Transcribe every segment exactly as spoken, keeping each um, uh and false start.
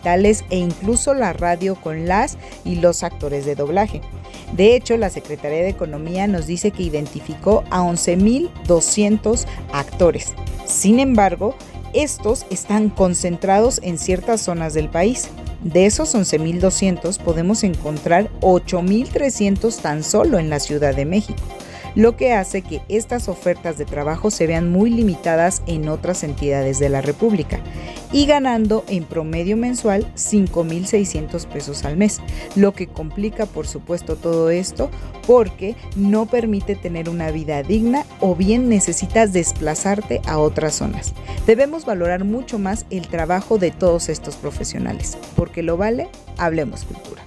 digitales e incluso la radio con las y los actores de doblaje. De hecho, la Secretaría de Economía nos dice que identificó a once mil doscientos actores. Sin embargo, estos están concentrados en ciertas zonas del país. De esos once mil doscientos podemos encontrar ocho mil trescientos tan solo en la Ciudad de México, lo que hace que estas ofertas de trabajo se vean muy limitadas en otras entidades de la República y ganando en promedio mensual cinco mil seiscientos pesos al mes, lo que complica por supuesto todo esto porque no permite tener una vida digna o bien necesitas desplazarte a otras zonas. Debemos valorar mucho más el trabajo de todos estos profesionales, porque lo vale, hablemos cultura.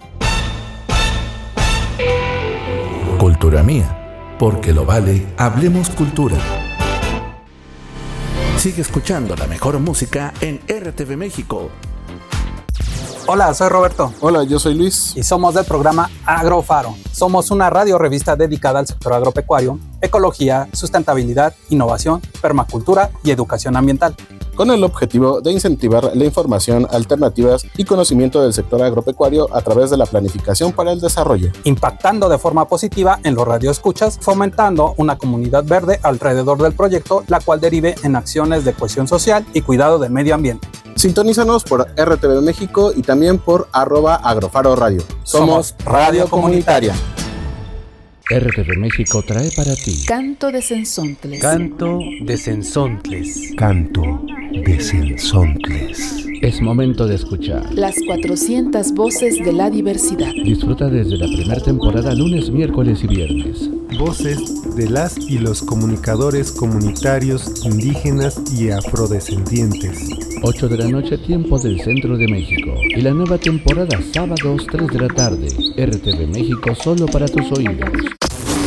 Cultura mía, porque lo vale, hablemos cultura. Sigue escuchando la mejor música en R T V México. Hola, soy Roberto. Hola, yo soy Luis. Y somos del programa Agrofaro. Somos una radio revista dedicada al sector agropecuario, ecología, sustentabilidad, innovación, permacultura y educación ambiental, con el objetivo de incentivar la información, alternativas y conocimiento del sector agropecuario a través de la planificación para el desarrollo, impactando de forma positiva en los radioescuchas, fomentando una comunidad verde alrededor del proyecto, la cual derive en acciones de cohesión social y cuidado del medio ambiente. Sintonízanos por R T V México y también por arroba agrofaro radio. Somos Radio Comunitaria. R T V México trae para ti Canto de Cenzontles. Canto de Cenzontles. Canto de Cenzontles. Es momento de escuchar las cuatrocientas voces de la diversidad. Disfruta desde la primera temporada lunes, miércoles y viernes. Voces de las y los comunicadores comunitarios indígenas y afrodescendientes. ocho de la noche, tiempo del centro de México. Y la nueva temporada, sábados, tres de la tarde. R T V México, solo para tus oídos.